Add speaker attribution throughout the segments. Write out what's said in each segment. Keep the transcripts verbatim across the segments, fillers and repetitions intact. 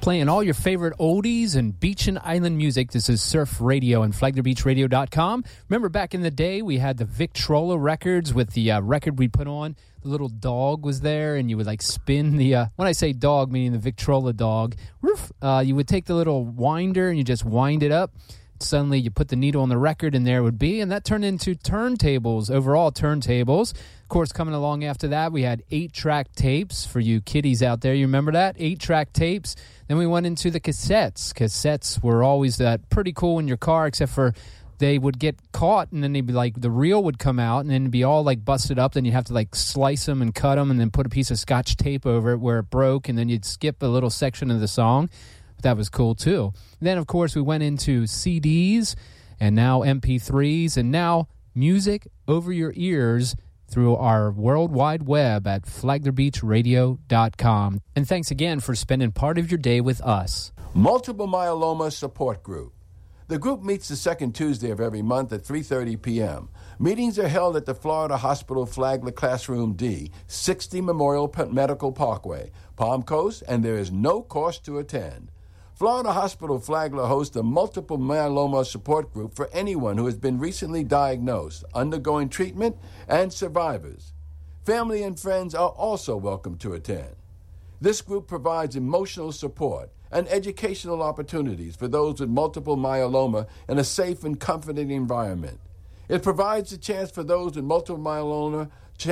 Speaker 1: Playing all your favorite oldies and beach and island music. This is Surf Radio and Flagler Beach Radio dot com. Remember back in the day, we had the Victrola records with the uh, record we put on. The little dog was there, and you would like spin the, uh, when I say dog, meaning the Victrola dog, roof, uh, you would take the little winder and you just wind it up. Suddenly you put the needle on the record and there it would be, and that turned into turntables, overall turntables. Of course, coming along after that, we had eight-track tapes for you kiddies out there. You remember that? Eight-track tapes. Then we went into the cassettes. Cassettes were always that pretty cool in your car, except for they would get caught, and then they'd be like, the reel would come out, and then it'd be all like busted up. Then you'd have to like slice them and cut them and then put a piece of Scotch tape over it where it broke, and then you'd skip a little section of the song. That was cool too. Then, of course, we went into C Ds and now M P threes and now music over your ears through our World Wide Web at Flagler Beach Radio dot com. And thanks again for spending part of your day with us.
Speaker 2: Multiple Myeloma Support Group. The group meets the second Tuesday of every month at three thirty p.m. Meetings are held at the Florida Hospital Flagler Classroom D, sixty Memorial Medical Parkway, Palm Coast, and there is no cost to attend. Florida Hospital Flagler hosts a multiple myeloma support group for anyone who has been recently diagnosed, undergoing treatment, and survivors. Family and friends are also welcome to attend. This group provides emotional support and educational opportunities for those with multiple myeloma in a safe and comforting environment. It provides a chance for those with multiple myeloma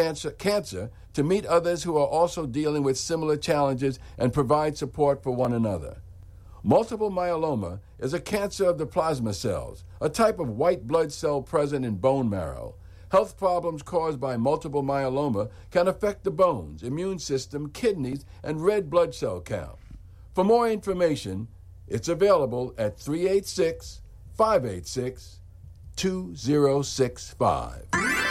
Speaker 2: cancer to meet others who are also dealing with similar challenges and provide support for one another. Multiple myeloma is a cancer of the plasma cells, a type of white blood cell present in bone marrow. Health problems caused by multiple myeloma can affect the bones, immune system, kidneys, and red blood cell count. For more information, it's available at three eight six, five eight six, two zero six five.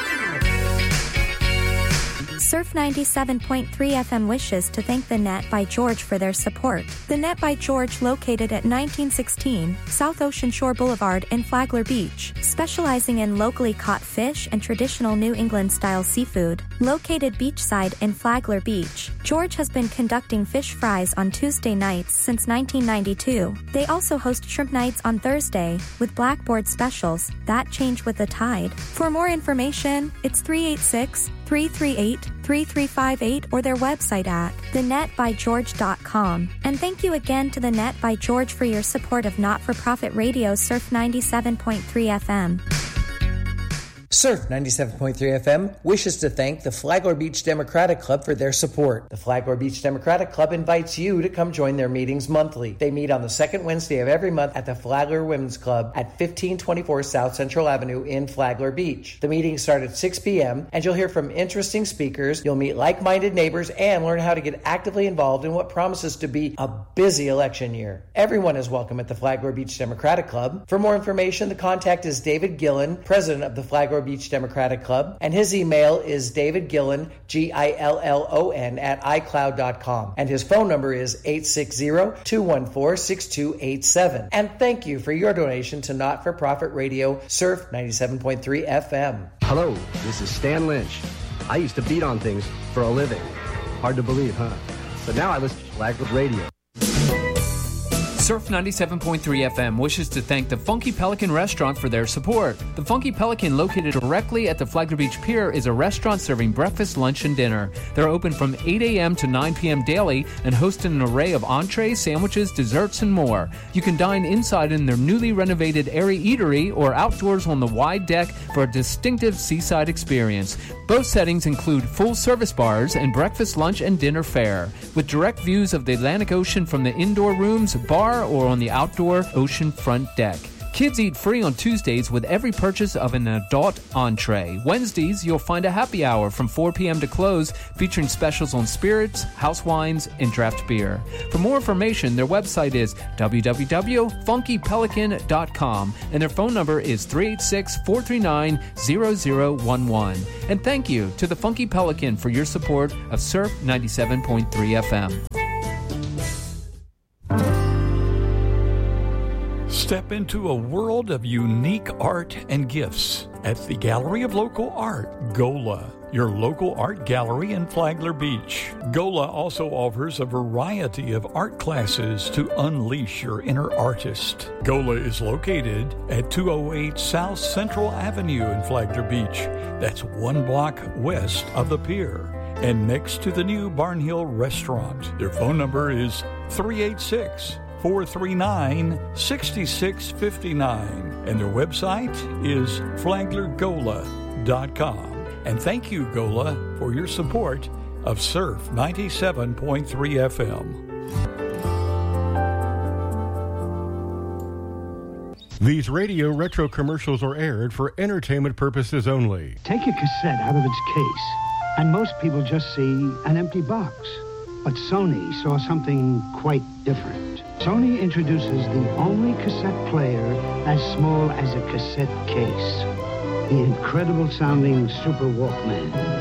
Speaker 3: Surf ninety-seven point three F M wishes to thank The Net by George for their support. The Net by George, located at nineteen sixteen South Ocean Shore Boulevard in Flagler Beach, specializing in locally caught fish and traditional New England-style seafood. Located beachside in Flagler Beach, George has been conducting fish fries on Tuesday nights since nineteen ninety-two. They also host shrimp nights on Thursday with blackboard specials that change with the tide. For more information, it's three eight six, three three eight, three three five eight or their website at the net by george dot com. And thank you again to The Net by George for your support of not-for-profit radio Surf ninety-seven point three F M.
Speaker 4: Surf ninety-seven point three F M wishes to thank the Flagler Beach Democratic Club for their support. The Flagler Beach Democratic Club invites you to come join their meetings monthly. They meet on the second Wednesday of every month at the Flagler Women's Club at fifteen twenty-four South Central Avenue in Flagler Beach. The meetings start at six p.m. and you'll hear from interesting speakers, you'll meet like-minded neighbors, and learn how to get actively involved in what promises to be a busy election year. Everyone is welcome at the Flagler Beach Democratic Club. For more information, the contact is David Gillen, president of the Flagler Beach Democratic Club, and his email is davidgillon, G I L L O N, at i cloud dot com, and his phone number is eight six zero, two one four, six two eight seven. And thank you for your donation to Not-for-Profit Radio, Surf ninety-seven point three F M.
Speaker 5: Hello, this is Stan Lynch. I used to beat on things for a living. Hard to believe, huh? But now I listen to Flagler Radio.
Speaker 1: Surf ninety-seven point three F M wishes to thank the Funky Pelican Restaurant for their support. The Funky Pelican, located directly at the Flagler Beach Pier, is a restaurant serving breakfast, lunch, and dinner. They're open from eight a.m. to nine p.m. daily and host an array of entrees, sandwiches, desserts, and more. You can dine inside in their newly renovated airy eatery or outdoors on the wide deck for a distinctive seaside experience. Both settings include full-service bars and breakfast, lunch, and dinner fare, with direct views of the Atlantic Ocean from the indoor rooms, bar, or on the outdoor ocean front deck. Kids eat free on Tuesdays with every purchase of an adult entree. Wednesdays, you'll find a happy hour from four p.m. to close, featuring specials on spirits, house wines, and draft beer. For more information, their website is w w w dot funky pelican dot com, and their phone number is three eight six, four three nine, zero zero one one. And thank you to the Funky Pelican for your support of Surf ninety-seven point three F M.
Speaker 6: Step into a world of unique art and gifts at the Gallery of Local Art, GOLA. your local art gallery in Flagler Beach. Gola also offers a variety of art classes to unleash your inner artist. Gola is located at two oh eight South Central Avenue in Flagler Beach. That's one block west of the pier and next to the new Barnhill Restaurant. Their phone number is three eight six, four three nine, six six five nine and their website is flagler gola dot com. And thank you, Gola, for your support of Surf ninety-seven point three F M.
Speaker 7: These radio retro commercials are aired for entertainment purposes only.
Speaker 8: Take a cassette out of its case, and most people just see an empty box. But Sony saw something quite different. Sony introduces the only cassette player as small as a cassette case. The incredible sounding Super Walkman.